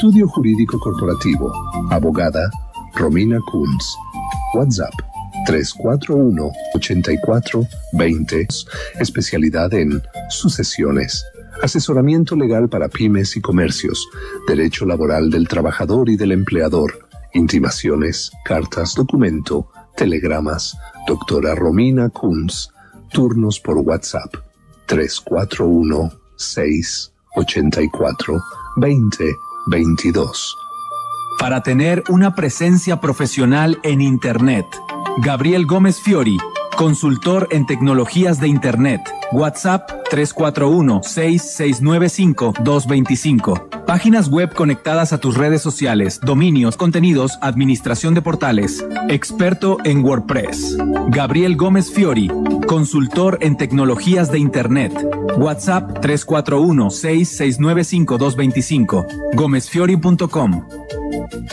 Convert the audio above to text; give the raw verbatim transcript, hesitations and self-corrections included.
Estudio Jurídico Corporativo. Abogada Romina Kunz. WhatsApp tres cuatro uno, ocho cuatro, dos cero. Especialidad en sucesiones. Asesoramiento legal para pymes y comercios. Derecho laboral del trabajador y del empleador. Intimaciones, cartas, documento, telegramas. Doctora Romina Kunz. Turnos por WhatsApp tres cuatro uno, seis ocho cuatro, dos cero dos dos. Para tener una presencia profesional en Internet, Gabriel Gómez Fiori, consultor en tecnologías de Internet. WhatsApp tres cuatro uno, seis seis nueve cinco, dos dos cinco. Páginas web conectadas a tus redes sociales, dominios, contenidos, administración de portales. Experto en WordPress. Gabriel Gómez Fiori, consultor en tecnologías de Internet. WhatsApp tres cuatro uno, seis seis nueve cinco, dos dos cinco. gómez fiori punto com.